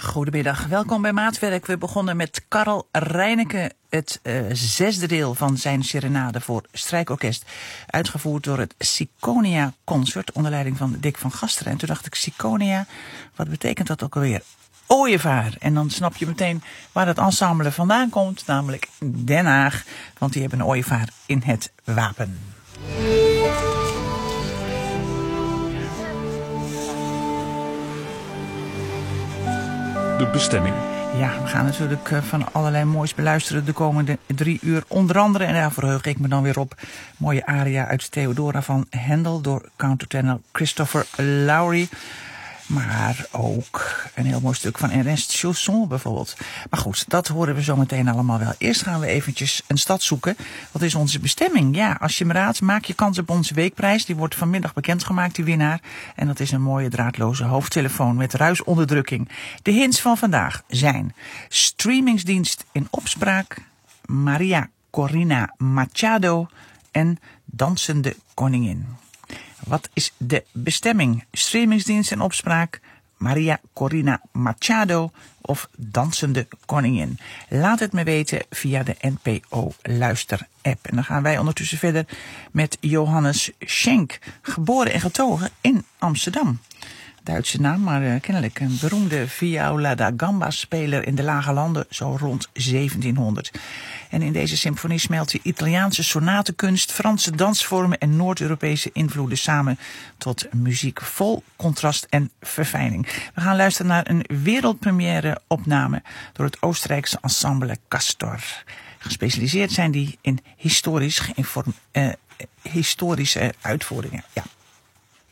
Goedemiddag, welkom bij Maatwerk. We begonnen met Karl Reineke, het zesde deel van zijn serenade voor strijkorkest. Uitgevoerd door het Ciconia Concert onder leiding van Dick van Gasteren. En toen dacht ik, Ciconia, wat betekent dat ook alweer? Ooievaar. En dan snap je meteen waar het ensemble vandaan komt, namelijk Den Haag. Want die hebben een ooievaar in het wapen. De bestemming. Ja, we gaan natuurlijk van allerlei moois beluisteren de komende 3 uur. Onder andere, en daar verheug ik me dan weer op, mooie aria uit Theodora van Handel door countertenor Christopher Lowry. Maar ook een heel mooi stuk van Ernest Chausson bijvoorbeeld. Maar goed, dat horen we zo meteen allemaal wel. Eerst gaan we eventjes een stad zoeken. Wat is onze bestemming? Ja, als je me raadt, maak je kans op onze weekprijs. Die wordt vanmiddag bekendgemaakt, die winnaar. En dat is een mooie draadloze hoofdtelefoon met ruisonderdrukking. De hints van vandaag zijn streamingsdienst in opspraak, Maria Corina Machado en Dansende Koningin. Wat is de bestemming? Streamingsdienst in opspraak, Maria Corina Machado of Dansende Koningin? Laat het me weten via de NPO Luister-app. En dan gaan wij ondertussen verder met Johannes Schenk, geboren en getogen in Amsterdam. Duitse naam, maar kennelijk een beroemde viola da gamba-speler in de Lage Landen, zo rond 1700. En in deze symfonie smelt hij Italiaanse sonatenkunst, Franse dansvormen en Noord-Europese invloeden samen tot muziek vol contrast en verfijning. We gaan luisteren naar een wereldpremière opname door het Oostenrijkse ensemble Castor. Gespecialiseerd zijn die in historische uitvoeringen. Ja.